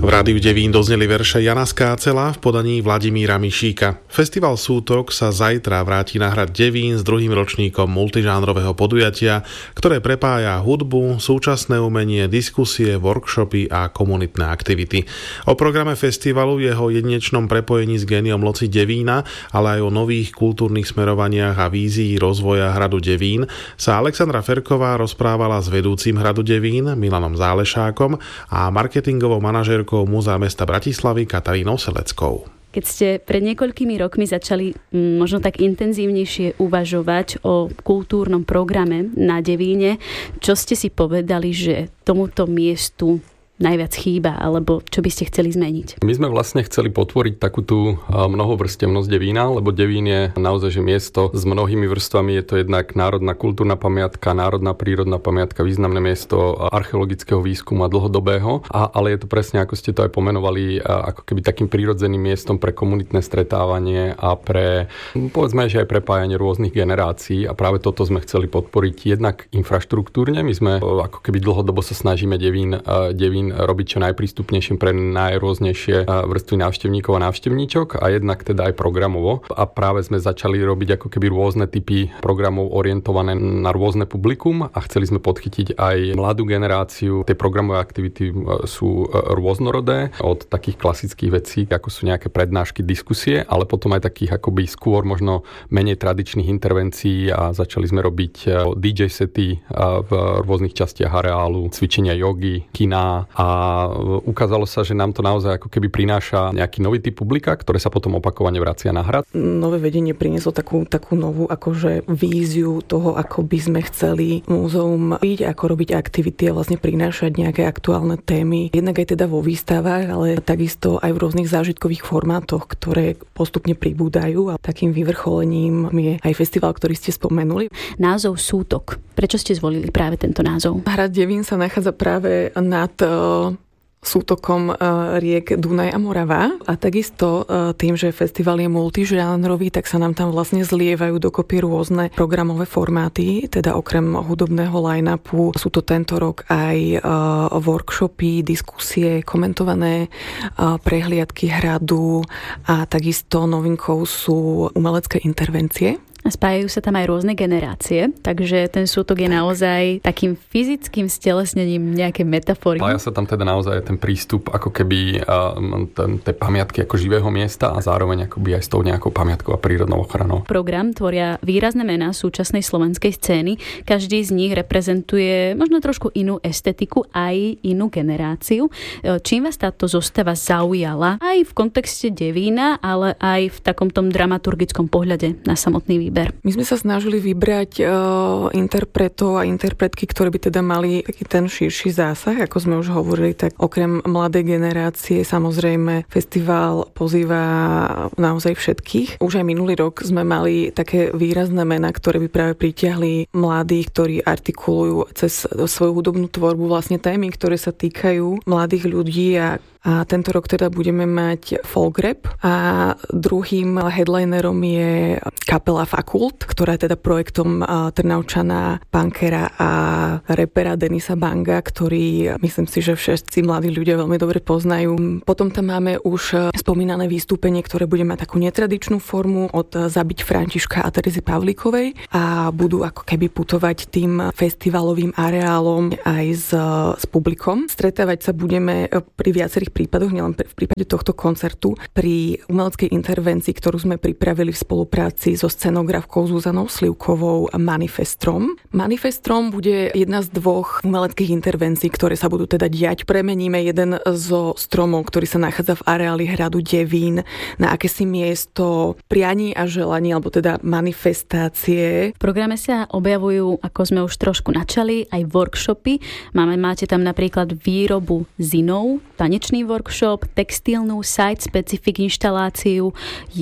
V Rádiu Devín dozneli verše Jana Skácela v podaní Vladimíra Mišíka. Festival Sútok sa zajtra vráti na hrad Devín s druhým ročníkom multižánrového podujatia, ktoré prepája hudbu, súčasné umenie, diskusie, workshopy a komunitné aktivity. O programe festivalu, jeho jedinečnom prepojení s géniom Loci Devína, ale aj o nových kultúrnych smerovaniach a vízii rozvoja hradu Devín sa Alexandra Ferková rozprávala s vedúcim hradu Devín Milanom Zálešákom a marketingovou manažérkou Múzea mesta Bratislavy Katarínou Seleckou. Keď ste pred niekoľkými rokmi začali možno tak intenzívnejšie uvažovať o kultúrnom programe na Devíne, čo ste si povedali, že tomuto miestu najviac chýba, alebo čo by ste chceli zmeniť? My sme vlastne chceli potvoriť takú tú mnohovrstevnosť Devína, lebo Devín je naozaj že miesto s mnohými vrstvami. Je to jednak národná kultúrna pamiatka, národná prírodná pamiatka, významné miesto archeologického výskumu a dlhodobého. Ale je to presne, ako ste to aj pomenovali, ako keby takým prírodzeným miestom pre komunitné stretávanie a pre, povedzme, že aj prepájanie rôznych generácií. A práve toto sme chceli podporiť jednak infraštruktúrne. My sme ako keby dlhodobo sa snažíme Devín robiť čo najprístupnejším pre najrôznejšie vrstvy návštevníkov a návštevníčok a jednak teda aj programovo. A práve sme začali robiť ako keby rôzne typy programov orientované na rôzne publikum a chceli sme podchytiť aj mladú generáciu. Tie programové aktivity sú rôznorodé, od takých klasických vecí, ako sú nejaké prednášky, diskusie, ale potom aj takých akoby skôr možno menej tradičných intervencií a začali sme robiť DJ sety v rôznych častiach areálu, cvičenia jogy, kina. A ukázalo sa, že nám to naozaj ako keby prináša nejaký nový typ publika, ktoré sa potom opakovane vracia na hrad. Nové vedenie prinieslo takú novú akože víziu toho, ako by sme chceli múzeum byť, ako robiť aktivity a vlastne prinášať nejaké aktuálne témy. Jednak aj teda vo výstavách, ale takisto aj v rôznych zážitkových formátoch, ktoré postupne pribúdajú a takým vyvrcholením je aj festival, ktorý ste spomenuli. Názov Sútok. Prečo ste zvolili práve tento názov? Hrad Devín sa nachádza práve nad sútokom riek Dunaj a Morava a takisto tým, že festival je multižánrový, tak sa nám tam vlastne zlievajú dokopy rôzne programové formáty, teda okrem hudobného line-upu sú to tento rok aj workshopy, diskusie, komentované prehliadky hradu a takisto novinkou sú umelecké intervencie. Spájajú sa tam aj rôzne generácie, takže ten sútok je naozaj takým fyzickým stelesnením nejaké metafory. Spája sa tam teda naozaj ten prístup ako keby tej pamiatky ako živého miesta a zároveň akoby aj s tou nejakou pamiatkou a prírodnou ochranou. Program tvoria výrazné mená súčasnej slovenskej scény. Každý z nich reprezentuje možno trošku inú estetiku, aj inú generáciu. Čím vás táto zostava zaujala aj v kontexte Devína, ale aj v takom tom dramaturgickom pohľade na samotný výber? My sme sa snažili vybrať interpretov a interpretky, ktoré by teda mali taký ten širší zásah, ako sme už hovorili, tak okrem mladej generácie samozrejme festival pozýva naozaj všetkých. Už aj minulý rok sme mali také výrazné mená, ktoré by práve pritiahli mladých, ktorí artikulujú cez svoju hudobnú tvorbu vlastne témy, ktoré sa týkajú mladých ľudí a tento rok teda budeme mať folk rap a druhým headlinerom je kapela Fakult, ktorá je teda projektom Trnavčana, punkera a rapera Denisa Banga, ktorý myslím si, že všetci mladí ľudia veľmi dobre poznajú. Potom tam máme už spomínané vystúpenie, ktoré bude mať takú netradičnú formu od Zabiť Františka a Terezy Pavlíkovej a budú ako keby putovať tým festivalovým areálom aj s publikom. Stretávať sa budeme pri viacerých prípadoch, nielen v prípade tohto koncertu, pri umeleckej intervencii, ktorú sme pripravili v spolupráci so scenografkou Zuzanou Slivkovou Manifestrom. Manifestrom bude jedna z dvoch umeleckých intervencií, ktoré sa budú teda diať. Premeníme jeden zo stromov, ktorý sa nachádza v areáli hradu Devín na akési miesto prianí a želaní, alebo teda manifestácie. V programe sa objavujú, ako sme už trošku načali, aj workshopy. Máte tam napríklad výrobu zinov, tanečný workshop, textilnú site-specific inštaláciu. Je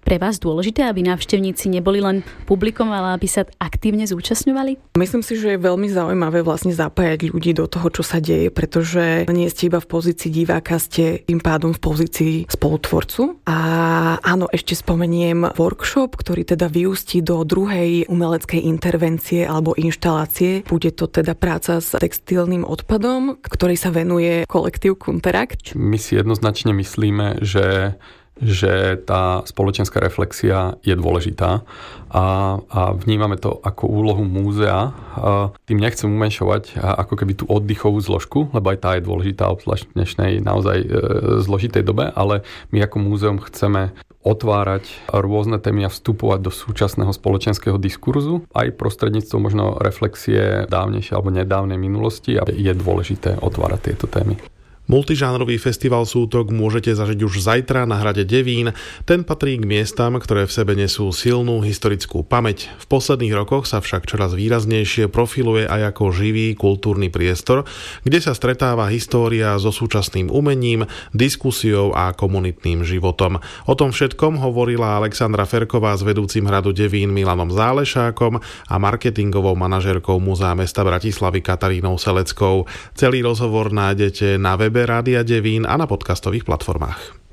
pre vás dôležité, aby návštevníci neboli len publikom, ale aby sa aktívne zúčastňovali? Myslím si, že je veľmi zaujímavé vlastne zapájať ľudí do toho, čo sa deje, pretože nie ste iba v pozícii diváka, ste tým pádom v pozícii spolutvorcu. A áno, ešte spomeniem workshop, ktorý teda vyústí do druhej umeleckej intervencie alebo inštalácie. Bude to teda práca s textilným odpadom, ktorej sa venuje kolektív Kunterakt. My si jednoznačne myslíme, že tá spoločenská reflexia je dôležitá a vnímame to ako úlohu múzea. Tým nechcem umenšovať ako keby tú oddychovú zložku, lebo aj tá je dôležitá obzvlášť v dnešnej naozaj zložitej dobe, ale my ako múzeum chceme otvárať rôzne témy a vstupovať do súčasného spoločenského diskurzu aj prostredníctvom možno reflexie dávnejšej alebo nedávnej minulosti a je dôležité otvárať tieto témy. Multižánrový festival Sútok môžete zažiť už zajtra na hrade Devín. Ten patrí k miestam, ktoré v sebe nesú silnú historickú pamäť. V posledných rokoch sa však čoraz výraznejšie profiluje aj ako živý kultúrny priestor, kde sa stretáva história so súčasným umením, diskusiou a komunitným životom. O tom všetkom hovorila Alexandra Ferková s vedúcim hradu Devín Milanom Zálešákom a marketingovou manažérkou Múzea mesta Bratislavy Katarínou Seleckou. Celý rozhovor nájdete na webe Rádia Devín a na podcastových platformách.